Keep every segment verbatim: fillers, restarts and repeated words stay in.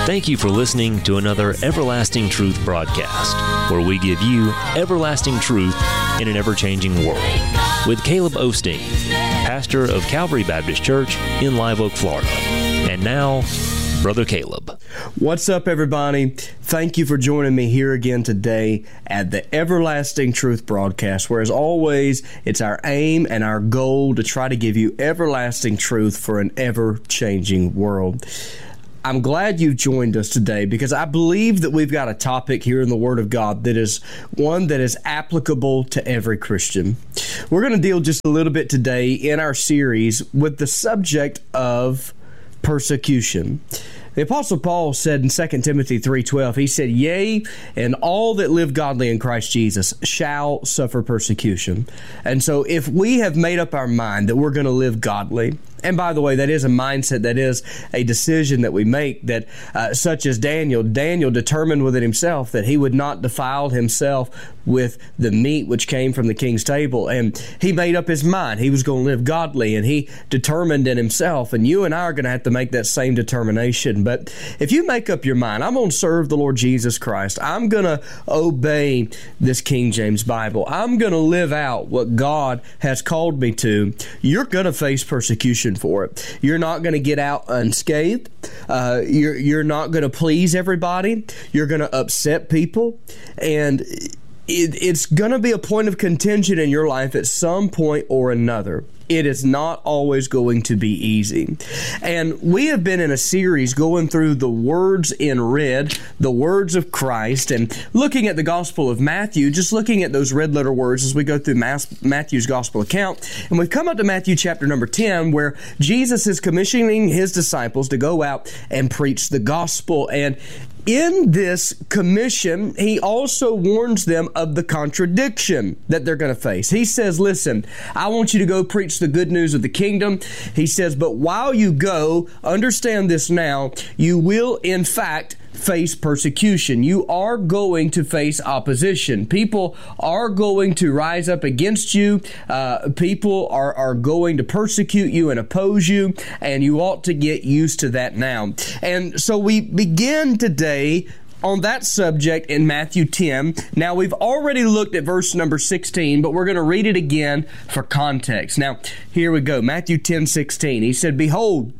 Thank you for listening to another Everlasting Truth broadcast, where we give you everlasting truth in an ever-changing world, with Caleb Osteen, pastor of Calvary Baptist Church in Live Oak, Florida. And now, Brother Caleb. What's up, everybody? Thank you for joining me here again today at the Everlasting Truth broadcast, where, as always, it's our aim and our goal to try to give you everlasting truth for an ever-changing world. I'm glad you joined us today because I believe that we've got a topic here in the Word of God that is one that is applicable to every Christian. We're going to deal just a little bit today in our series with the subject of persecution. The Apostle Paul said in Second Timothy three twelve, he said, "Yea, and all that live godly in Christ Jesus shall suffer persecution." And so if we have made up our mind that we're going to live godly, and by the way, that is a mindset, that is a decision that we make, that uh, such as Daniel, Daniel determined within himself that he would not defile himself with the meat which came from the king's table. And he made up his mind. He was going to live godly, and he determined in himself. And you and I are going to have to make that same determination. But if you make up your mind, I'm going to serve the Lord Jesus Christ. I'm going to obey this King James Bible. I'm going to live out what God has called me to. You're going to face persecution for it. You're not going to get out unscathed. Uh, you're you're not going to please everybody. You're going to upset people, and it, it's going to be a point of contention in your life at some point or another. It is not always going to be easy. And we have been in a series going through the words in red, the words of Christ, and looking at the Gospel of Matthew, just looking at those red letter words as we go through Matthew's Gospel account. And we've come up to Matthew chapter number ten, where Jesus is commissioning his disciples to go out and preach the gospel. And in this commission, he also warns them of the contradiction that they're going to face. He says, listen, I want you to go preach the good news of the kingdom. He says, but while you go, understand this now, you will in fact face persecution. You are going to face opposition. People are going to rise up against you. Uh, people are, are going to persecute you and oppose you, and you ought to get used to that now. And so we begin today on that subject in Matthew ten. Now, we've already looked at verse number sixteen, but we're going to read it again for context. Now, here we go. Matthew ten sixteen. He said, "Behold,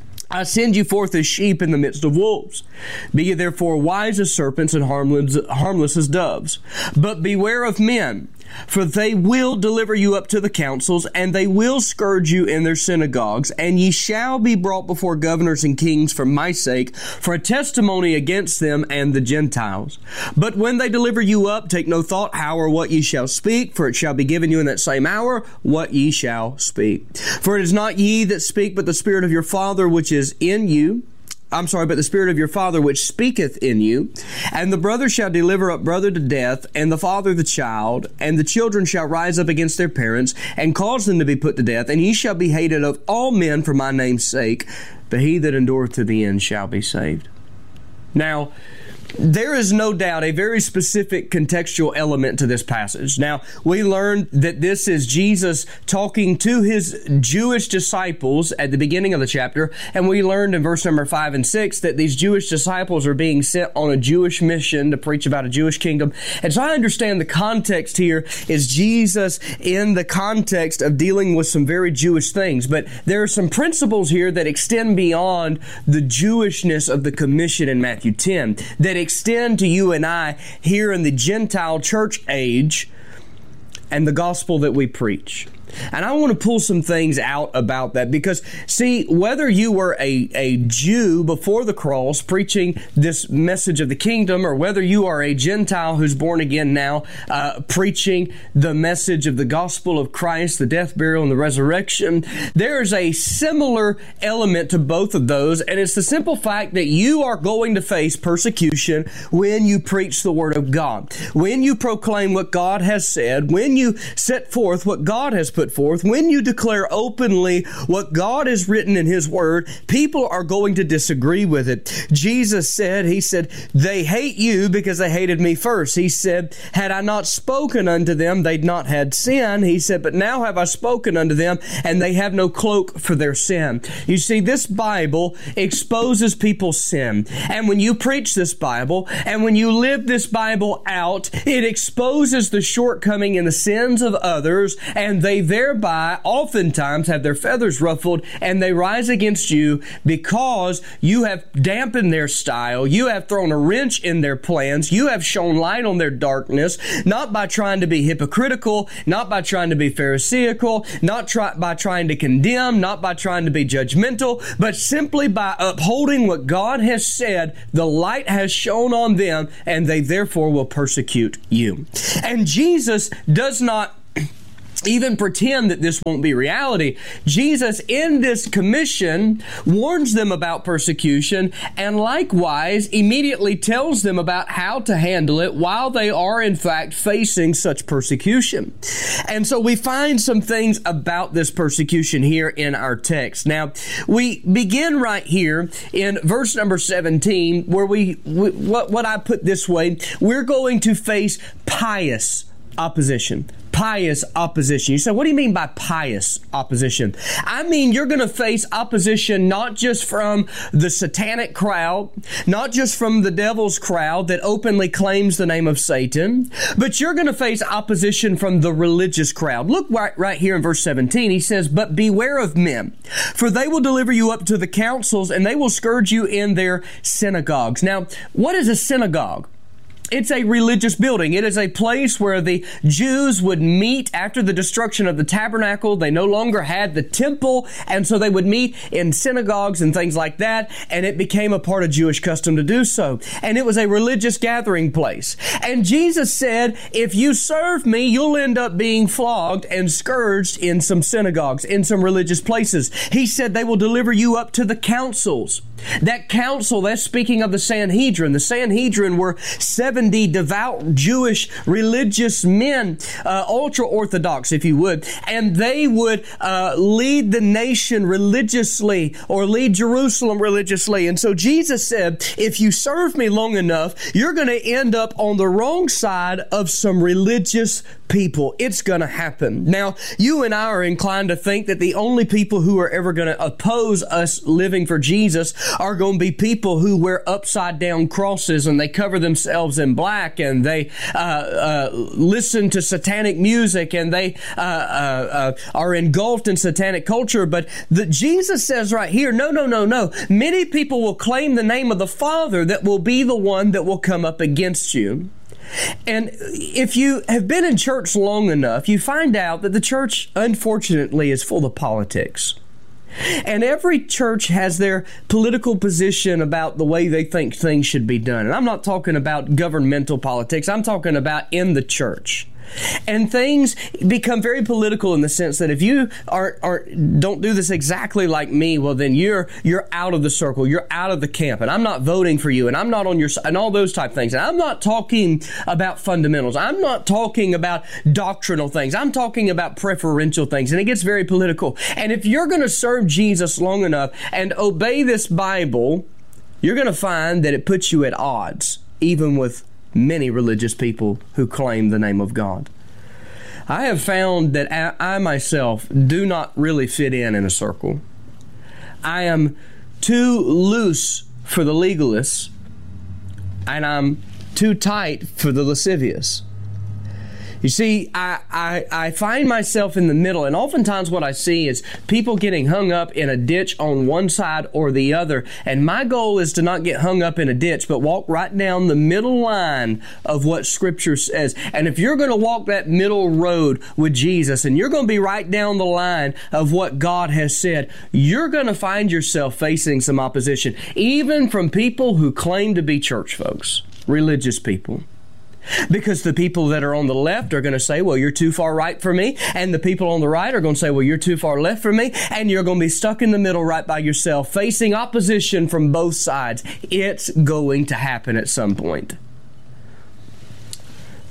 I send you forth as sheep in the midst of wolves. Be ye therefore wise as serpents and harmless, harmless as doves. But beware of men, for they will deliver you up to the councils, and they will scourge you in their synagogues, and ye shall be brought before governors and kings for my sake, for a testimony against them and the Gentiles. But when they deliver you up, take no thought how or what ye shall speak, for it shall be given you in that same hour what ye shall speak. For it is not ye that speak, but the Spirit of your Father which is in you. I'm sorry, but the Spirit of your Father which speaketh in you. And the brother shall deliver up brother to death, and the father the child, and the children shall rise up against their parents, and cause them to be put to death. And ye shall be hated of all men for my name's sake, but he that endureth to the end shall be saved." Now, there is no doubt a very specific contextual element to this passage. Now, we learned that this is Jesus talking to his Jewish disciples at the beginning of the chapter, and we learned in verse number five and six that these Jewish disciples are being sent on a Jewish mission to preach about a Jewish kingdom. And so I understand the context here is Jesus in the context of dealing with some very Jewish things, but there are some principles here that extend beyond the Jewishness of the commission in Matthew ten, that extend to you and I here in the Gentile church age and the gospel that we preach. And I want to pull some things out about that because, see, whether you were a, a Jew before the cross preaching this message of the kingdom, or whether you are a Gentile who's born again now uh, preaching the message of the gospel of Christ, the death, burial, and the resurrection, there is a similar element to both of those, and it's the simple fact that you are going to face persecution when you preach the Word of God, when you proclaim what God has said, when you set forth what God has put put forth, when you declare openly what God has written in His Word, people are going to disagree with it. Jesus said, He said, they hate you because they hated me first. He said, had I not spoken unto them, they'd not had sin. He said, but now have I spoken unto them, and they have no cloak for their sin. You see, this Bible exposes people's sin. And when you preach this Bible, and when you live this Bible out, it exposes the shortcoming and the sins of others, and they thereby oftentimes have their feathers ruffled, and they rise against you because you have dampened their style. You have thrown a wrench in their plans. You have shone light on their darkness, not by trying to be hypocritical, not by trying to be pharisaical, not try, by trying to condemn, not by trying to be judgmental, but simply by upholding what God has said. The light has shone on them, and they therefore will persecute you. And Jesus does not even pretend that this won't be reality. Jesus, in this commission, warns them about persecution, and likewise immediately tells them about how to handle it while they are in fact facing such persecution. And so we find some things about this persecution here in our text. Now, we begin right here in verse number seventeen, where we, we what, what I put this way, we're going to face pious opposition. Pious opposition. You say, what do you mean by pious opposition? I mean, you're going to face opposition not just from the satanic crowd, not just from the devil's crowd that openly claims the name of Satan, but you're going to face opposition from the religious crowd. Look right, right here in verse seventeen. He says, but beware of men, for they will deliver you up to the councils, and they will scourge you in their synagogues. Now, what is a synagogue? It's a religious building. It is a place where the Jews would meet after the destruction of the tabernacle. They no longer had the temple, and so they would meet in synagogues and things like that, and it became a part of Jewish custom to do so. And it was a religious gathering place. And Jesus said, if you serve me, you'll end up being flogged and scourged in some synagogues, in some religious places. He said they will deliver you up to the councils. That council, that's speaking of the Sanhedrin. The Sanhedrin were seventy devout Jewish religious men, uh, ultra-Orthodox, if you would, and they would uh, lead the nation religiously or lead Jerusalem religiously. And so Jesus said, if you serve me long enough, you're going to end up on the wrong side of some religious people. It's going to happen. Now, you and I are inclined to think that the only people who are ever going to oppose us living for Jesus are going to be people who wear upside down crosses, and they cover themselves in black, and they uh, uh, listen to satanic music, and they uh, uh, uh, are engulfed in satanic culture. But the, Jesus says right here, no, no, no, no. Many people will claim the name of the Father that will be the one that will come up against you. And if you have been in church long enough, you find out that the church, unfortunately, is full of politics. And every church has their political position about the way they think things should be done. And I'm not talking about governmental politics. I'm talking about in the church. And things become very political in the sense that if you aren't, aren't, don't do this exactly like me, well, then you're you're out of the circle, you're out of the camp, and I'm not voting for you, and I'm not on your side, and all those type of things. And I'm not talking about fundamentals. I'm not talking about doctrinal things. I'm talking about preferential things, and it gets very political. And if you're going to serve Jesus long enough and obey this Bible, you're going to find that it puts you at odds, even with many religious people who claim the name of God. I have found that I, I myself do not really fit in in a circle. I am too loose for the legalists, and I'm too tight for the lascivious. You see, I, I, I find myself in the middle, and oftentimes what I see is people getting hung up in a ditch on one side or the other. And my goal is to not get hung up in a ditch, but walk right down the middle line of what Scripture says. And if you're going to walk that middle road with Jesus, and you're going to be right down the line of what God has said, you're going to find yourself facing some opposition, even from people who claim to be church folks, religious people. Because the people that are on the left are going to say, well, you're too far right for me. And the people on the right are going to say, well, you're too far left for me. And you're going to be stuck in the middle right by yourself, facing opposition from both sides. It's going to happen at some point.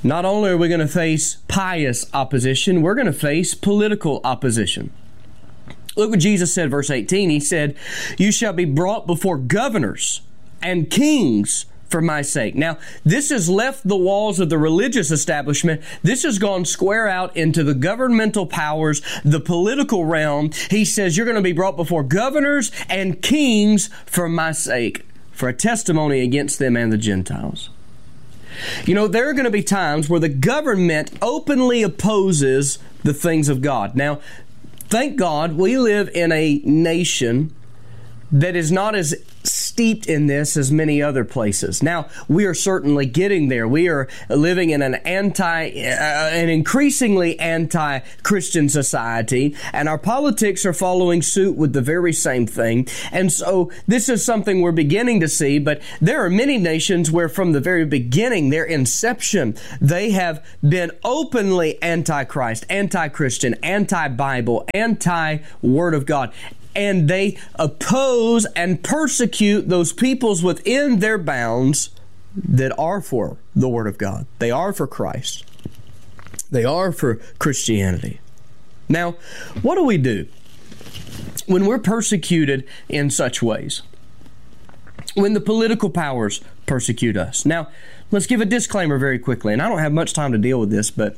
Not only are we going to face pious opposition, we're going to face political opposition. Look what Jesus said, verse eighteen. He said, "You shall be brought before governors and kings for my sake." Now, this has left the walls of the religious establishment. This has gone square out into the governmental powers, the political realm. He says, you're going to be brought before governors and kings for my sake, for a testimony against them and the Gentiles. You know, there are going to be times where the government openly opposes the things of God. Now, thank God we live in a nation that is not as steeped in this as many other places. Now, we are certainly getting there. We are living in an anti, uh, an increasingly anti-Christian society, and our politics are following suit with the very same thing. And so this is something we're beginning to see, but there are many nations where from the very beginning, their inception, they have been openly anti-Christ, anti-Christian, anti-Bible, anti-Word of God. And they oppose and persecute those peoples within their bounds that are for the Word of God. They are for Christ. They are for Christianity. Now, what do we do when we're persecuted in such ways? When the political powers persecute us. Now, let's give a disclaimer very quickly, and I don't have much time to deal with this, but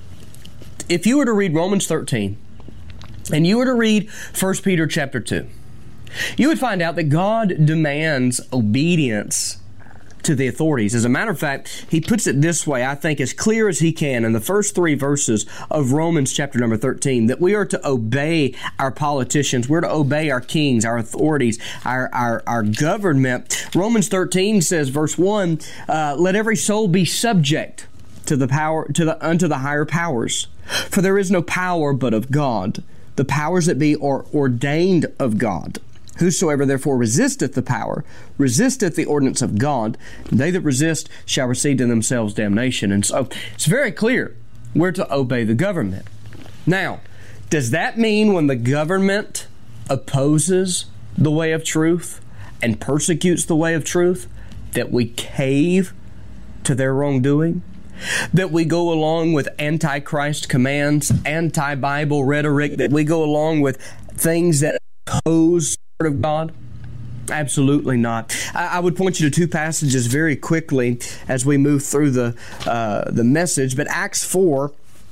if you were to read Romans thirteen, and you were to read First Peter chapter two, you would find out that God demands obedience to the authorities. As a matter of fact, he puts it this way, I think as clear as he can in the first three verses of Romans chapter number thirteen, that we are to obey our politicians, we're to obey our kings, our authorities, our, our, our government. Romans thirteen says, verse one, uh, let every soul be subject to the power, to the unto the higher powers. For there is no power but of God. The powers that be are ordained of God. Whosoever therefore resisteth the power, resisteth the ordinance of God. And they that resist shall receive to themselves damnation. And so it's very clear we're to obey the government. Now, does that mean when the government opposes the way of truth and persecutes the way of truth that we cave to their wrongdoing? That we go along with antichrist commands, anti-Bible rhetoric, that we go along with things that oppose the Word of God? Absolutely not. I, I would point you to two passages very quickly as we move through the uh, the message. But Acts four,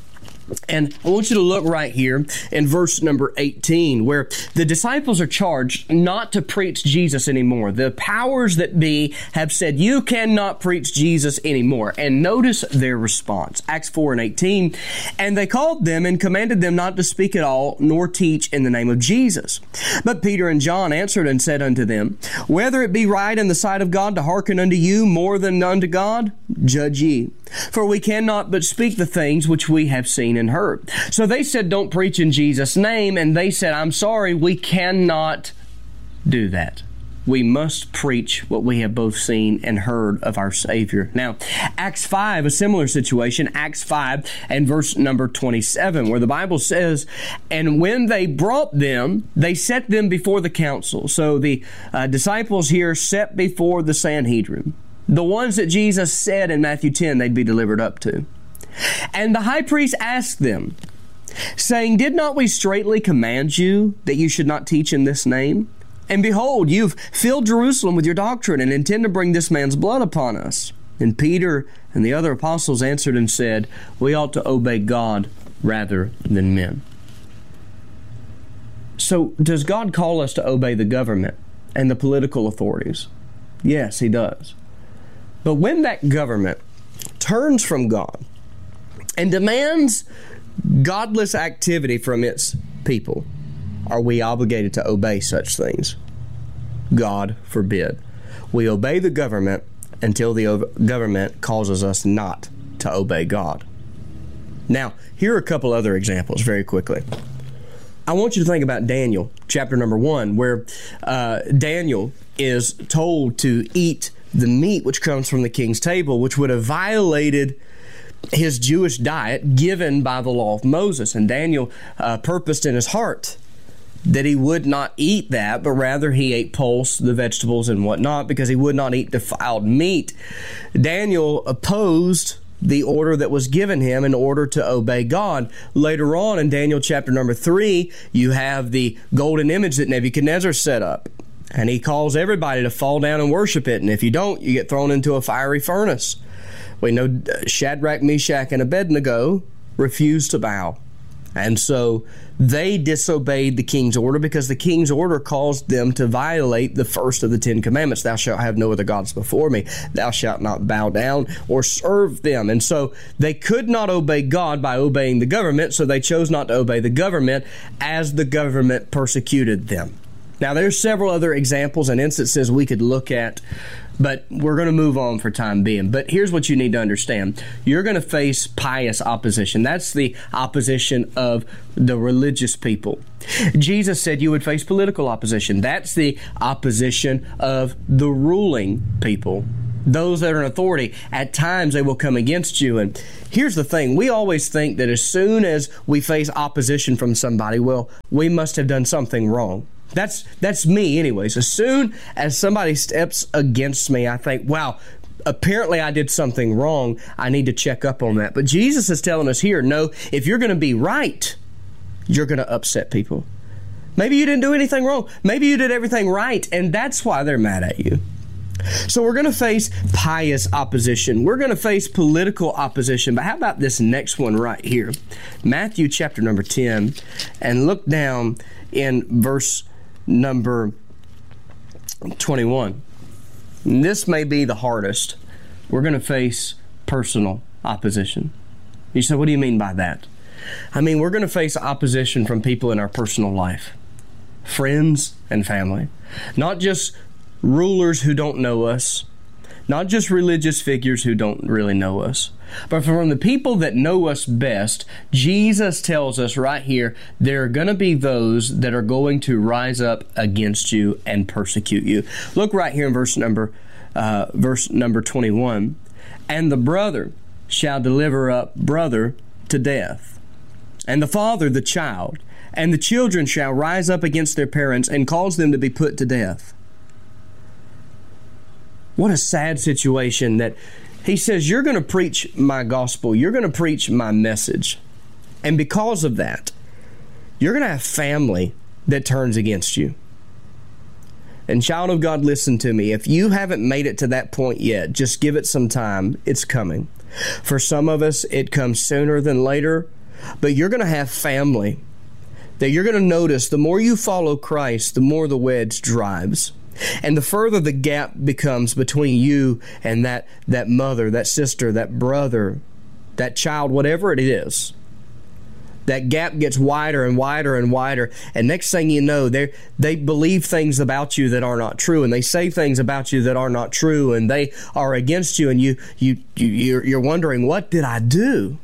and I want you to look right here in verse number eighteen, where the disciples are charged not to preach Jesus anymore. The powers that be have said, you cannot preach Jesus anymore. And notice their response. Acts four and eighteen, and they called them and commanded them not to speak at all, nor teach in the name of Jesus. But Peter and John answered and said unto them, whether it be right in the sight of God to hearken unto you more than unto God, judge ye. For we cannot but speak the things which we have seen and heard. So they said, don't preach in Jesus' name. And they said, I'm sorry, we cannot do that. We must preach what we have both seen and heard of our Savior. Now, Acts five, a similar situation, Acts five and verse number twenty-seven, where the Bible says, and when they brought them, they set them before the council. So the uh, disciples here set before the Sanhedrin, the ones that Jesus said in Matthew ten they'd be delivered up to. And the high priest asked them, saying, did not we straitly command you that you should not teach in this name? And behold, you've filled Jerusalem with your doctrine and intend to bring this man's blood upon us. And Peter and the other apostles answered and said, we ought to obey God rather than men. So does God call us to obey the government and the political authorities? Yes, He does. But when that government turns from God and demands godless activity from its people, are we obligated to obey such things? God forbid. We obey the government until the government causes us not to obey God. Now, here are a couple other examples very quickly. I want you to think about Daniel, chapter number one, where uh, Daniel is told to eat the meat which comes from the king's table, which would have violated his Jewish diet given by the law of Moses. And Daniel uh, purposed in his heart that he would not eat that, but rather he ate pulse, the vegetables and whatnot, because he would not eat defiled meat. Daniel opposed the order that was given him in order to obey God. Later on in Daniel chapter number three, you have the golden image that Nebuchadnezzar set up. And he calls everybody to fall down and worship it. And if you don't, you get thrown into a fiery furnace. We know Shadrach, Meshach, and Abednego refused to bow. And so they disobeyed the king's order because the king's order caused them to violate the first of the Ten Commandments. Thou shalt have no other gods before me. Thou shalt not bow down or serve them. And so they could not obey God by obeying the government, so they chose not to obey the government as the government persecuted them. Now, there's several other examples and instances we could look at, but we're going to move on for time being. But here's what you need to understand. You're going to face pious opposition. That's the opposition of the religious people. Jesus said you would face political opposition. That's the opposition of the ruling people. Those that are in authority, at times they will come against you. And here's the thing. We always think that as soon as we face opposition from somebody, well, we must have done something wrong. That's that's me anyways. As soon as somebody steps against me, I think, wow, apparently I did something wrong. I need to check up on that. But Jesus is telling us here, no, if you're going to be right, you're going to upset people. Maybe you didn't do anything wrong. Maybe you did everything right, and that's why they're mad at you. So we're going to face pious opposition. We're going to face political opposition. But how about this next one right here? Matthew chapter number ten, and look down in verse number twenty-one. And this may be the hardest. We're going to face personal opposition. You say, what do you mean by that? I mean, we're going to face opposition from people in our personal life, friends and family, not just rulers who don't know us, not just religious figures who don't really know us, but from the people that know us best. Jesus tells us right here, there are going to be those that are going to rise up against you and persecute you. Look right here in verse number, uh, verse number twenty-one. And the brother shall deliver up brother to death, and the father the child, and the children shall rise up against their parents and cause them to be put to death. What a sad situation that he says, you're going to preach my gospel. You're going to preach my message. And because of that, you're going to have family that turns against you. And child of God, listen to me. If you haven't made it to that point yet, just give it some time. It's coming. For some of us, it comes sooner than later. But you're going to have family that you're going to notice the more you follow Christ, the more the wedge drives. And the further the gap becomes between you and that, that mother, that sister, that brother, that child, whatever it is, that gap gets wider and wider and wider. And next thing you know, they they believe things about you that are not true, and they say things about you that are not true, and they are against you, and you you, you you're, you're wondering, what did I do?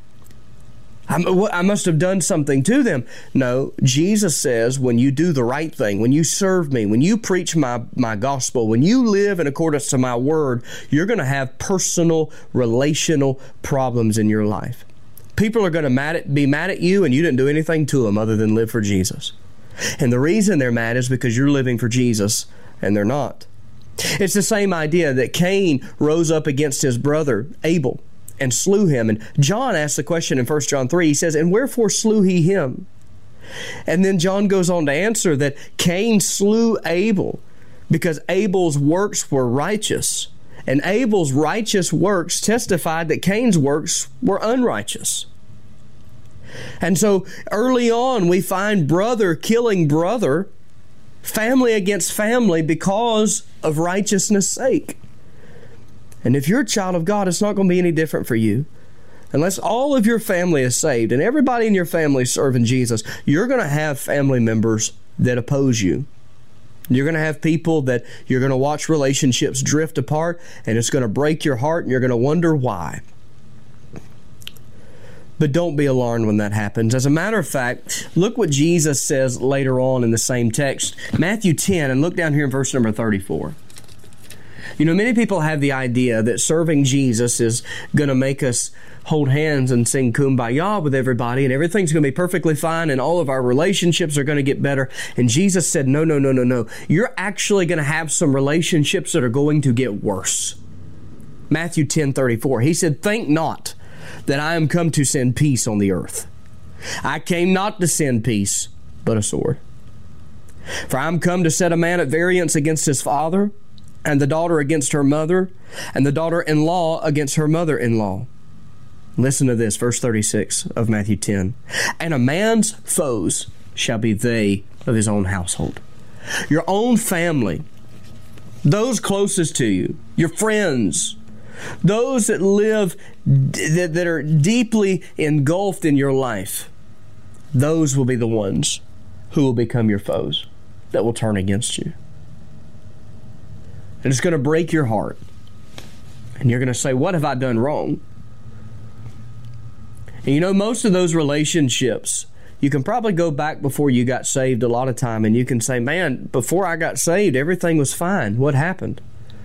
I must have done something to them. No, Jesus says when you do the right thing, when you serve me, when you preach my, my gospel, when you live in accordance to my word, you're going to have personal, relational problems in your life. People are going to mad at, be mad at you, and you didn't do anything to them other than live for Jesus. And the reason they're mad is because you're living for Jesus, and they're not. It's the same idea that Cain rose up against his brother Abel and slew him. And John asks the question in First John three. He says, and wherefore slew he him? And then John goes on to answer that Cain slew Abel because Abel's works were righteous. And Abel's righteous works testified that Cain's works were unrighteous. And so early on we find brother killing brother, family against family, because of righteousness' sake. And if you're a child of God, it's not going to be any different for you. Unless all of your family is saved and everybody in your family is serving Jesus, you're going to have family members that oppose you. You're going to have people that you're going to watch relationships drift apart, and it's going to break your heart, and you're going to wonder why. But don't be alarmed when that happens. As a matter of fact, look what Jesus says later on in the same text, Matthew ten, and look down here in verse number thirty-four. You know, many people have the idea that serving Jesus is going to make us hold hands and sing Kumbaya with everybody, and everything's going to be perfectly fine, and all of our relationships are going to get better. And Jesus said, no, no, no, no, no. You're actually going to have some relationships that are going to get worse. Matthew ten thirty-four, he said, think not that I am come to send peace on the earth. I came not to send peace, but a sword. For I am come to set a man at variance against his father, and the daughter against her mother, and the daughter-in-law against her mother-in-law. Listen to this, verse thirty-six of Matthew ten. And a man's foes shall be they of his own household. Your own family, those closest to you, your friends, those that live, that, that are deeply engulfed in your life, those will be the ones who will become your foes, that will turn against you. And it's going to break your heart. And you're going to say, what have I done wrong? And you know, most of those relationships, you can probably go back before you got saved a lot of time, and you can say, man, before I got saved, everything was fine. What happened?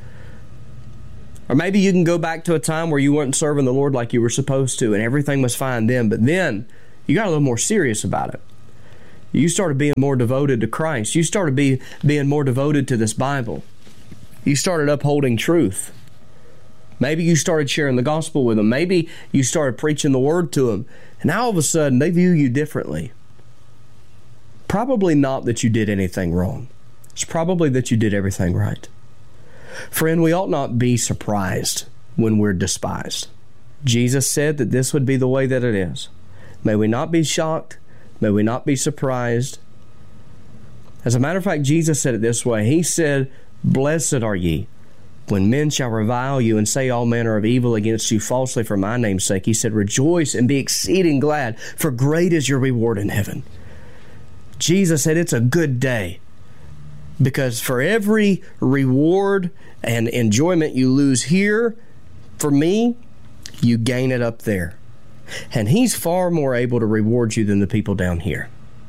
Or maybe you can go back to a time where you weren't serving the Lord like you were supposed to, and everything was fine then, but then you got a little more serious about it. You started being more devoted to Christ. You started be, being more devoted to this Bible. You started upholding truth. Maybe you started sharing the gospel with them. Maybe you started preaching the word to them. And now all of a sudden they view you differently. Probably not that you did anything wrong. It's probably that you did everything right. Friend, we ought not be surprised when we're despised. Jesus said that this would be the way that it is. May we not be shocked. May we not be surprised. As a matter of fact, Jesus said it this way. He said, blessed are ye when men shall revile you and say all manner of evil against you falsely for my name's sake. He said, rejoice and be exceeding glad, for great is your reward in heaven. Jesus said it's a good day, because for every reward and enjoyment you lose here, for me, you gain it up there. And He's far more able to reward you than the people down here.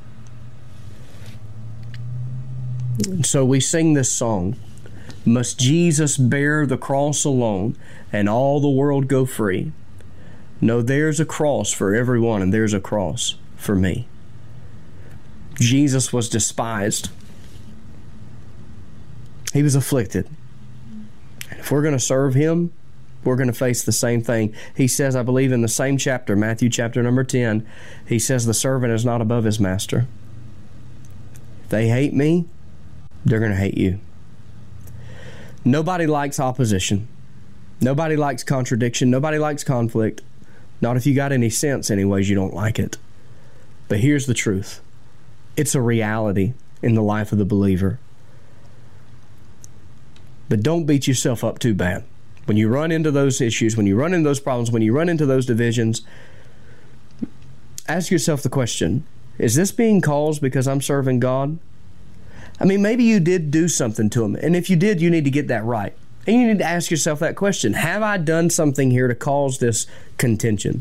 So we sing this song, must Jesus bear the cross alone and all the world go free? No, there's a cross for everyone, and there's a cross for me. Jesus was despised. He was afflicted. And if we're going to serve Him, we're going to face the same thing. He says, I believe in the same chapter, Matthew chapter number ten, He says the servant is not above his master. If they hate me, they're going to hate you. Nobody likes opposition. Nobody likes contradiction. Nobody likes conflict. Not if you got any sense anyways, you don't like it. But here's the truth. It's a reality in the life of the believer. But don't beat yourself up too bad. When you run into those issues, when you run into those problems, when you run into those divisions, ask yourself the question, is this being caused because I'm serving God? I mean, maybe you did do something to Him. And if you did, you need to get that right. And you need to ask yourself that question. Have I done something here to cause this contention?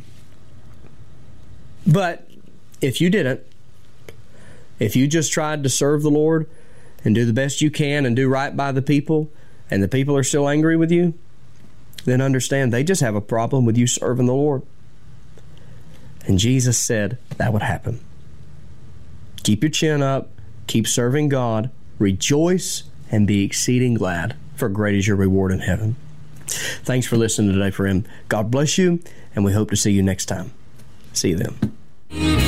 But if you didn't, if you just tried to serve the Lord and do the best you can and do right by the people, and the people are still angry with you, then understand they just have a problem with you serving the Lord. And Jesus said that would happen. Keep your chin up. Keep serving God. Rejoice and be exceeding glad, for great is your reward in heaven. Thanks for listening today, friend. God bless you, and we hope to see you next time. See you then.